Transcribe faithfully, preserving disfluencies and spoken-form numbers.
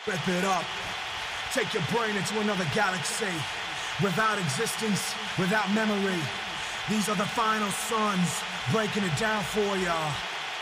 Rip it up. Take your brain into another galaxy. Without existence, without memory. These are the final sons breaking it down for ya.